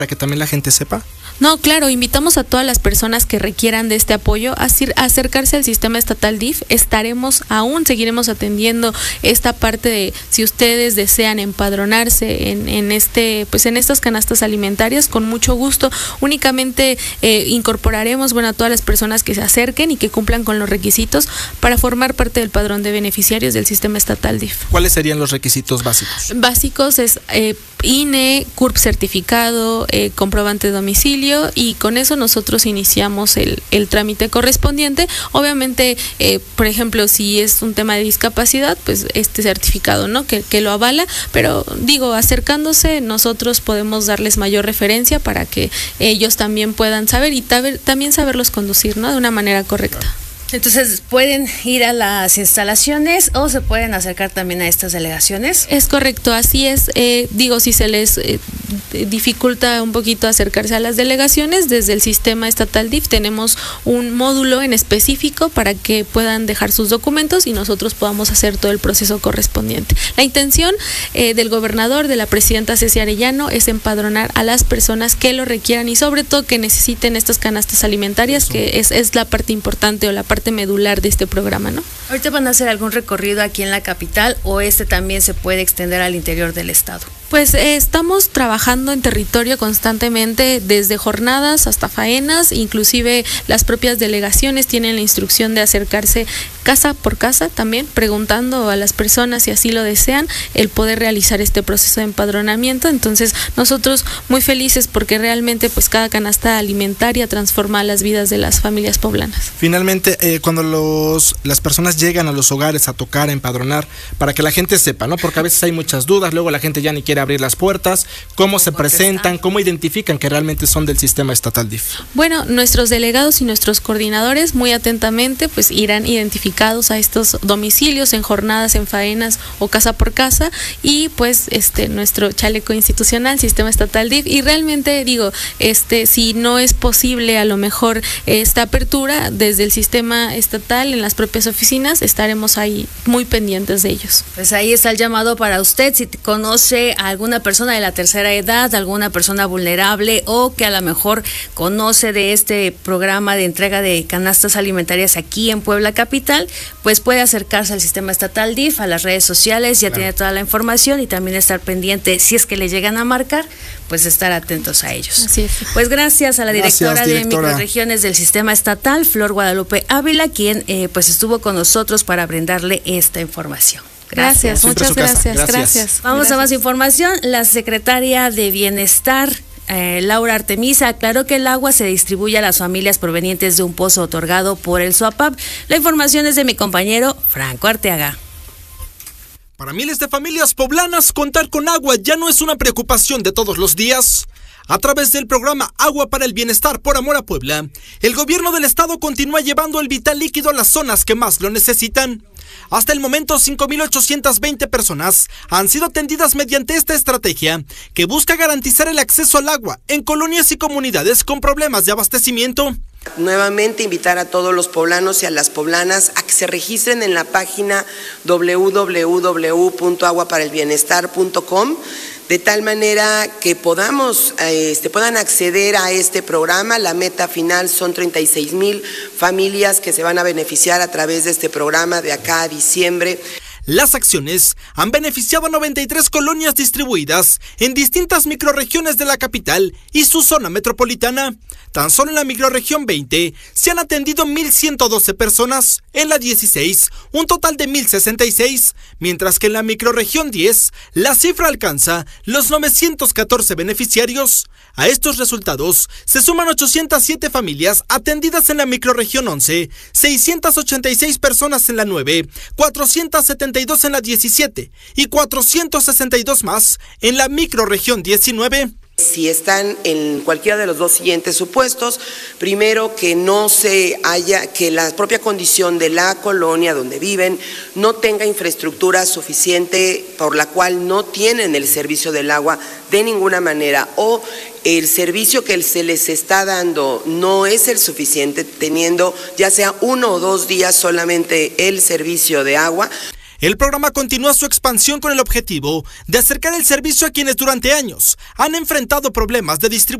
para que también la gente sepa? No, claro, invitamos a todas las personas que requieran de este apoyo a acercarse al sistema estatal DIF. Seguiremos atendiendo esta parte de si ustedes desean empadronarse en estas canastas alimentarias, con mucho gusto. Únicamente incorporaremos a todas las personas que se acerquen y que cumplan con los requisitos para formar parte del padrón de beneficiarios del sistema estatal DIF. ¿Cuáles serían los requisitos básicos? Básicos es INE, CURP certificado, comprobante de domicilio, y con eso nosotros iniciamos el trámite correspondiente. Obviamente, por ejemplo, si es un tema de discapacidad, pues este certificado, ¿no? Que lo avala, pero acercándose nosotros podemos darles mayor referencia para que ellos también puedan saber y también saberlos conducir, ¿no? De una manera correcta. Entonces, ¿pueden ir a las instalaciones o se pueden acercar también a estas delegaciones? Es correcto, así es. Si se les dificulta un poquito acercarse a las delegaciones, desde el sistema estatal DIF tenemos un módulo en específico para que puedan dejar sus documentos y nosotros podamos hacer todo el proceso correspondiente. La intención del gobernador, de la presidenta Ceci Arellano, es empadronar a las personas que lo requieran y sobre todo que necesiten estas canastas alimentarias, que es la parte importante o la parte medular de este programa, ¿no? ¿Ahorita van a hacer algún recorrido aquí en la capital o también se puede extender al interior del estado? Pues estamos trabajando en territorio constantemente, desde jornadas hasta faenas, inclusive las propias delegaciones tienen la instrucción de acercarse casa por casa también, preguntando a las personas si así lo desean, el poder realizar este proceso de empadronamiento. Entonces nosotros muy felices porque realmente pues cada canasta alimentaria transforma las vidas de las familias poblanas. Finalmente, cuando las personas llegan a los hogares a tocar, a empadronar, para que la gente sepa, ¿no? Porque a veces hay muchas dudas, luego la gente ya ni quiere abrir las puertas, cómo se presentan, cómo identifican que realmente son del sistema estatal DIF. Bueno, nuestros delegados y nuestros coordinadores muy atentamente pues irán identificados a estos domicilios en jornadas, en faenas o casa por casa, y pues nuestro chaleco institucional, sistema estatal DIF, y realmente si no es posible a lo mejor esta apertura desde el sistema estatal en las propias oficinas, estaremos ahí muy pendientes de ellos. Pues ahí está el llamado para usted, si conoce a alguna persona de la tercera edad, alguna persona vulnerable o que a lo mejor conoce de este programa de entrega de canastas alimentarias aquí en Puebla capital, pues puede acercarse al sistema estatal DIF, a las redes sociales, ya tiene toda la información y también estar pendiente, si es que le llegan a marcar, pues estar atentos a ellos. Así es. Pues gracias a la directora de microrregiones del sistema estatal, Flor Guadalupe Ávila, quien pues estuvo con nosotros para brindarle esta información. Gracias, muchas gracias. Vamos a más información. La secretaria de Bienestar, Laura Artemisa, aclaró que el agua se distribuye a las familias provenientes de un pozo otorgado por el SUAPAP. La información es de mi compañero Franco Arteaga. Para miles de familias poblanas, contar con agua ya no es una preocupación de todos los días. A través del programa Agua para el Bienestar por Amor a Puebla, el gobierno del estado continúa llevando el vital líquido a las zonas que más lo necesitan. Hasta el momento, 5,820 personas han sido atendidas mediante esta estrategia que busca garantizar el acceso al agua en colonias y comunidades con problemas de abastecimiento. Nuevamente invitar a todos los poblanos y a las poblanas a que se registren en la página www.aguaparaelbienestar.com, de tal manera que puedan acceder a este programa. La meta final son 36,000 familias que se van a beneficiar a través de este programa de acá a diciembre. Las acciones han beneficiado a 93 colonias distribuidas en distintas microrregiones de la capital y su zona metropolitana. Tan solo en la microrregión 20 se han atendido 1,112 personas, en la 16 un total de 1,066, mientras que en la microrregión 10 la cifra alcanza los 914 beneficiarios. A estos resultados se suman 807 familias atendidas en la microrregión 11, 686 personas en la 9, 472 en la 17 y 462 más en la microrregión 19. Si están en cualquiera de los dos siguientes supuestos, primero que que la propia condición de la colonia donde viven no tenga infraestructura suficiente por la cual no tienen el servicio del agua de ninguna manera, o el servicio que se les está dando no es el suficiente, teniendo ya sea 1 o 2 días solamente el servicio de agua. El programa continúa su expansión con el objetivo de acercar el servicio a quienes durante años han enfrentado problemas de distribución